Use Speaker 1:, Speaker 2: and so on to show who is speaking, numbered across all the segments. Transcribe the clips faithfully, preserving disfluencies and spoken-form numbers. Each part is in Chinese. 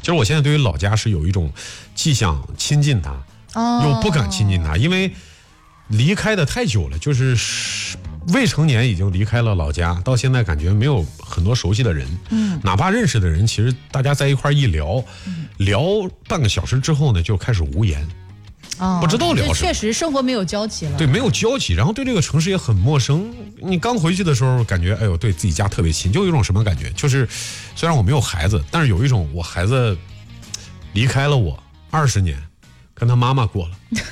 Speaker 1: 其实我现在对于老家是有一种既想亲近他，哦、又不敢亲近他，因为离开的太久了，就是未成年已经离开了老家，到现在感觉没有很多熟悉的人，嗯，哪怕认识的人，其实大家在一块一聊，嗯、聊半个小时之后呢，就开始无言。哦，不知道聊什么，
Speaker 2: 确实生活没有交集了。
Speaker 1: 对，没有交集，然后对这个城市也很陌生。你刚回去的时候，感觉哎呦，对自己家特别亲，就有一种什么感觉？就是虽然我没有孩子，但是有一种我孩子离开了我二十年，跟他妈妈过了。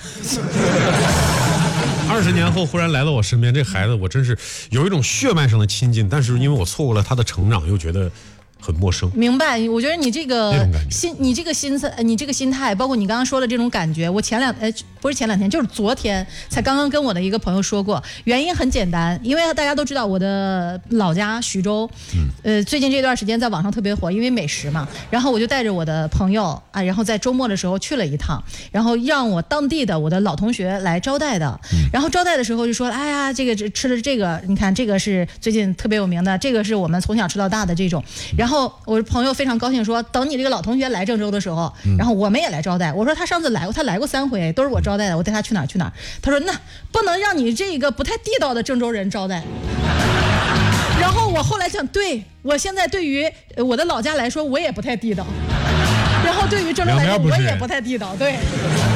Speaker 1: 二十年后忽然来到我身边，这孩子我真是有一种血脉上的亲近，但是因为我错过了他的成长，又觉得很陌生。
Speaker 2: 明白，我觉得你这个心，你这个心思，你这个心态，包括你刚刚说的这种感觉，我前两呃不是前两天，就是昨天才刚刚跟我的一个朋友说过。原因很简单，因为大家都知道我的老家徐州，嗯、呃最近这段时间在网上特别火，因为美食嘛。然后我就带着我的朋友啊，然后在周末的时候去了一趟，然后让我当地的我的老同学来招待的。嗯、然后招待的时候就说，哎呀，这个吃的这个，你看这个是最近特别有名的，这个是我们从小吃到大的这种。然后。然后我朋友非常高兴说，等你这个老同学来郑州的时候，嗯、然后我们也来招待。我说他上次来过，他来过三回，都是我招待的，我带他去哪儿去哪儿。他说那不能让你这个不太地道的郑州人招待。然后我后来想，对我现在对于我的老家来说，我也不太地道。然后对于郑州来说，我也不太地道，对。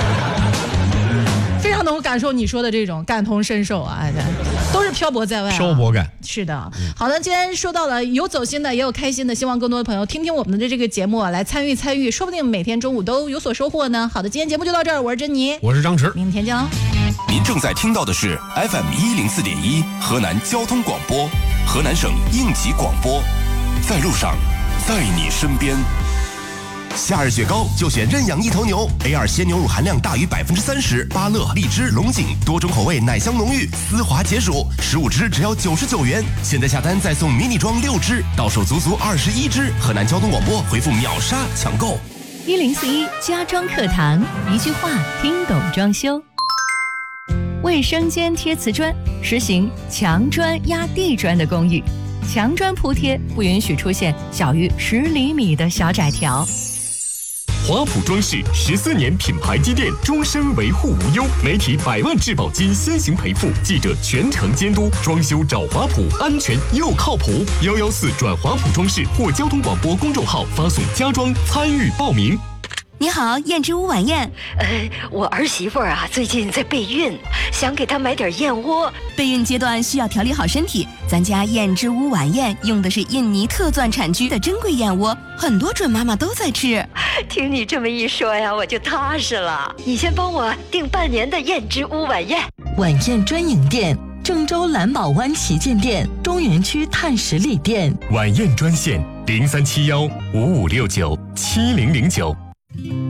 Speaker 2: 非常能够感受你说的这种感同身受啊，都是漂泊在外、啊，
Speaker 1: 漂泊感。
Speaker 2: 是的，好的，既然说到了有走心的，也有开心的，希望更多的朋友听听我们的这个节目啊，来参与参与，说不定每天中午都有所收获呢。好的，今天节目就到这儿，我是珍妮，
Speaker 1: 我是张弛，
Speaker 2: 明天见喽。
Speaker 3: 您正在听到的是 F M 一零四点一河南交通广播，河南省应急广播，在路上，在你身边。夏日雪糕就选认养一头牛 ，A 二 鲜牛乳含量大于百分之三十，芭乐、荔枝、龙井多种口味，奶香浓郁，丝滑解暑，十五支只要九十九元。现在下单再送迷你装六支，到手足足二十一支。河南交通广播回复秒杀抢购。
Speaker 4: 一零四一家装课堂，一句话听懂装修。卫生间贴瓷砖，实行墙砖压地砖的公寓，墙砖铺贴不允许出现小于十厘米的小窄条。
Speaker 5: 华普装饰十四年品牌积淀，终身维护无忧，媒体百万质保金先行赔付，记者全程监督，装修找华普，安全又靠谱。幺幺四转华普装饰或交通广播公众号发送家装参与报名。
Speaker 4: 你好，燕之屋晚宴。
Speaker 6: 呃，我儿媳妇儿啊，最近在备孕，想给她买点燕窝。
Speaker 4: 备孕阶段需要调理好身体，咱家燕之屋晚宴用的是印尼特钻产区的珍贵燕窝，很多准妈妈都在吃。
Speaker 6: 听你这么一说呀，我就踏实了。你先帮我订半年的燕之屋晚宴。
Speaker 7: 晚宴专营店：郑州蓝宝湾旗舰店、中原区碳十里店。
Speaker 5: 晚宴专线：零三七幺五五六九七零零九。